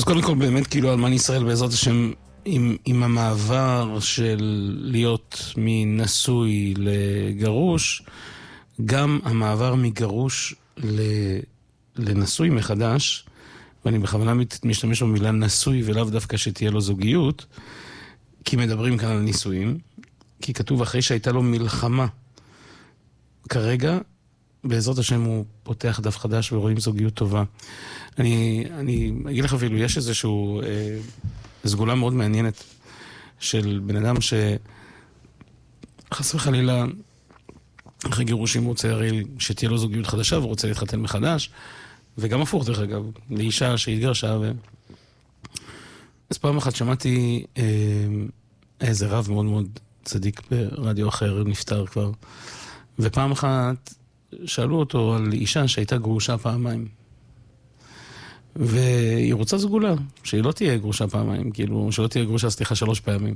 קודם כל באמת כאילו אלמן ישראל בעזרת השם עם המעבר של להיות מנשוי לגרוש, גם המעבר מגרוש לנשוי מחדש, ואני בכוונה משתמש במילה נשוי ולאו דווקא שתהיה לו זוגיות, כי מדברים כאן על נישואים, כי כתוב אחרי שהייתה לו מלחמה. כרגע, בעזרת השם הוא פותח דף חדש ורואים זוגיות טובה. אני אגיד לך אפילו, יש איזשהו סגולה מאוד מעניינת של בן אדם שחס וחלילה אחרי גירושים רוצה הרי שתהיה לו זוגיות חדשה ורוצה להתחתן מחדש, וגם הפוך דרך אגב, לאישה שהתגרשה אז פעם אחת שמעתי איזה רב מאוד מאוד צדיק ברדיו אחר, נפטר כבר, ופעם אחת שאלו אותו על אישה שהייתה גרושה פעמיים. והיא רוצה סגולה, שהיא לא תהיה גרושה פעמיים, כאילו, שלא תהיה גרושה, סליחה, 3 פעמים.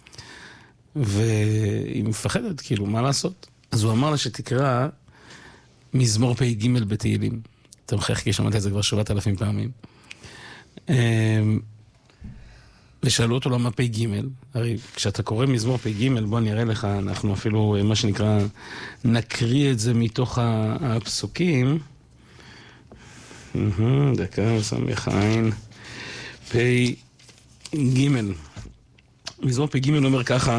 והיא מפחדת, כאילו, מה לעשות? אז הוא אמר לה שתקרא מזמור פ"ג בתהילים. אתה מחייך כי שמעתי את זה כבר 7,000 פעמים. ושאלו אותו למה פ"ג. הרי כשאתה קורא מזמור פ"ג, בוא נראה לך, אנחנו אפילו, מה שנקרא, נקריא את זה מתוך הפסוקים. דקה, סמך עין. פ"ג. מזמור פ"ג אומר ככה,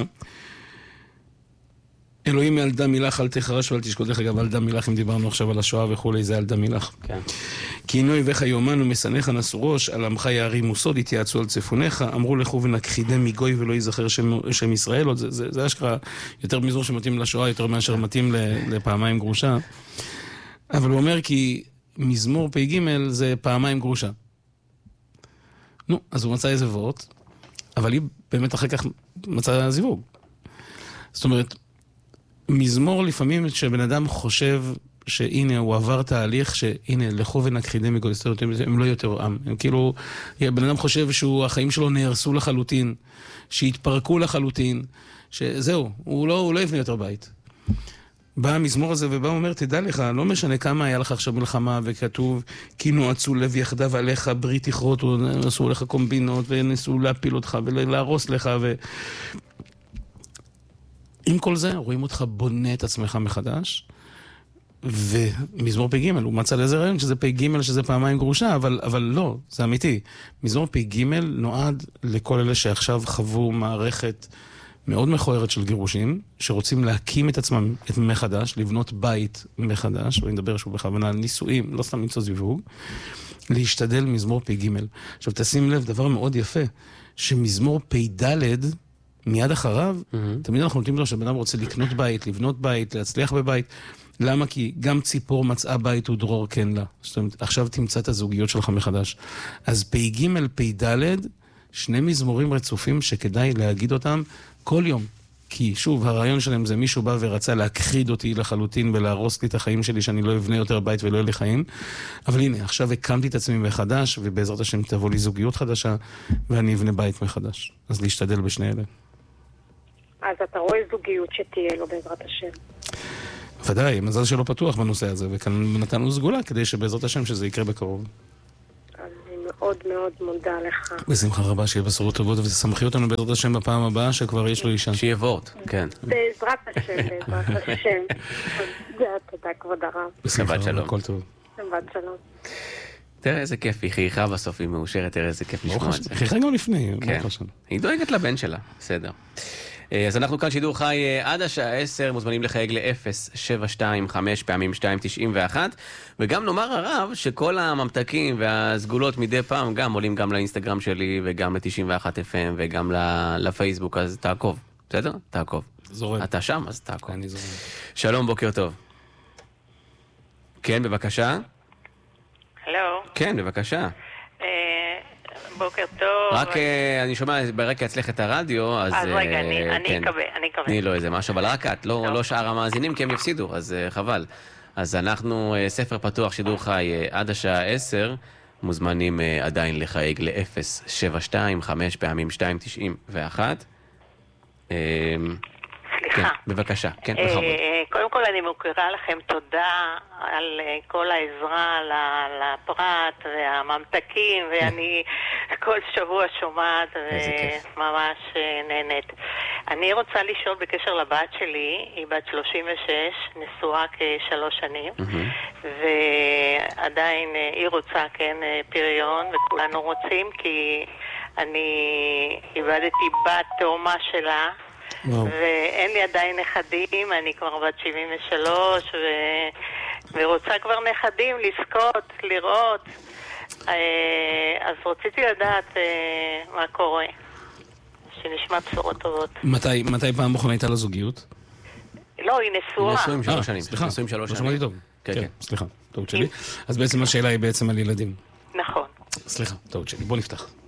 אלוהים מעל מילך אל תחרש ואל תשקוט. דרך אגב, על דם מילך, אם דיברנו עכשיו על השואה וכולי, זה על דם מילך. כן. כי הנה אויביך יומן ומשנאיך נשאו ראש, על עמך יערימו סוד, יתייעצו על צפוניך, אמרו לכו ונכחידם מגוי ולא ייזכר שם ישראל. עוד זה אשכרה יותר מזמור שמתאים לשואה, יותר מאשר מתאים לפעמיים גרושה. אבל הוא אומר כי מזמור פ"ג זה פעמיים גרושה. נו, אז הוא מצא איזה וורט, אבל היא באמת אחר כך מצאה זיווג. זאת אומרת, מזמור לפעמים שבן אדם חושב שהנה הוא עבר תהליך שהנה לכו ונכחידם מגוי, הם לא יותר עם. הם כאילו, בן אדם חושב שהחיים שלו נהרסו לחלוטין, שהתפרקו לחלוטין, שזהו, הוא לא יבנה יותר בית. בא המזמור הזה ובא ואומר, תדע לך, לא משנה כמה היה לך עכשיו מלחמה וכתוב, כי נועצו לב יחדיו עליך, ברית יכרות, עשו לך קומבינות ונסו להפיל אותך ולהרוס לך עם כל זה, רואים אותך בונה את עצמך מחדש, ומזמור פ"ג, הוא מצא לזה רעיון שזה פ"ג, שזה פעמיים גרושה, אבל לא, זה אמיתי. מזמור פ"ג נועד לכל אלה שעכשיו חוו מערכת מאוד מכוערת של גירושים, שרוצים להקים את עצמם מחדש, לבנות בית מחדש, ואני מדבר שוב בכוונה על נישואים, לא סתם למצוא זיווג, להשתדל מזמור פ"ג. עכשיו תשים לב, דבר מאוד יפה, שמזמור פ"ד, מיד אחריו, תמיד אנחנו נותנים לו שבן אדם רוצה לקנות בית, לבנות בית, להצליח בבית. למה? כי גם ציפור מצאה בית ודרור כן לה. זאת אומרת, עכשיו תמצא את הזוגיות שלך מחדש. אז פ"ג, פ"ד, 2 מזמורים רצופים שכדאי להגיד אותם כל יום. כי שוב, הרעיון שלהם זה מישהו בא ורצה להכחיד אותי לחלוטין ולהרוס לי את החיים שלי, שאני לא אבנה יותר בית ולא יהיה לי חיים. אבל הנה, עכשיו הקמתי את עצמי מחדש, ובעזרת השם תבוא לי זוגיות חדשה, ואני אבנה בית מחדש. אז להשתדל בשני אלה. אז אתה רואה זוגיות שתהיה לו בעזרת השם. ודאי, מזל שלא פתוח בנושא הזה, וכאן נתנו סגולה כדי שבעזרת השם שזה יקרה בקרוב. אני מאוד מאוד מודה לך. בשמחה רבה, שיהיה בשורות טובות, ותשמחי אותנו בעזרת השם בפעם הבאה, שכבר יש לו אישה. שיהיה וורט, כן. בעזרת השם, בעזרת השם. תודה, כבוד הרב. בשמחה שבת שלום. רבה, הכל טוב. שבת שלום. תראה איזה כיף, היא חייכה בסוף, היא מאושרת, תראה איזה כיף לשמוע את זה. חייכה גם לפני, כן, היא דואגת לבן שלה, בסדר. אז אנחנו כאן שידור חי עד השעה 10, מוזמנים לחייג ל-0-725 פעמים 291, וגם נאמר הרב שכל הממתקים והסגולות מדי פעם גם עולים גם לאינסטגרם שלי וגם ל-91 FM וגם לפייסבוק, אז תעקוב, בסדר? תעקוב. זורם. אתה שם, אז תעקוב. אני זורם. שלום, בוקר טוב. כן, בבקשה. הלו. כן, בבקשה. בוקר טוב. רק אני שומע ברקע אצלך את הרדיו, אז רגע, אני אקווה. תני לו איזה משהו, אבל רק את, לא שאר המאזינים, כי הם יפסידו, אז חבל. אז אנחנו ספר פתוח שידור חי עד השעה 10, מוזמנים עדיין לחייג ל-0-725 פעמים 291. סליחה. בבקשה, כן, בכבוד. קודם כל אני מוכרה לכם תודה על כל העזרה לפרט והממתקים, ואני כל שבוע שומעת איזה כיף. וממש נהנית. אני רוצה לשאול בקשר לבת שלי, היא בת 36, נשואה כ3 שנים, ועדיין היא רוצה, כן, פריון, וכולנו רוצים, כי אני איבדתי בת תאומה שלה, ואין לי עדיין נכדים, אני כבר בת 73, ורוצה כבר נכדים לזכות, לראות. אז רציתי לדעת מה קורה, שנשמע בשורות טובות. מתי פעם אחרונה הייתה לזוגיות? לא, היא נשואה. נשואים 3 שנים. סליחה, נשואים 3 לא שנים. שמעתי טוב. כן. סליחה, טעות שלי. אז בעצם השאלה היא בעצם על ילדים. נכון. סליחה, טעות שלי. בוא נפתח.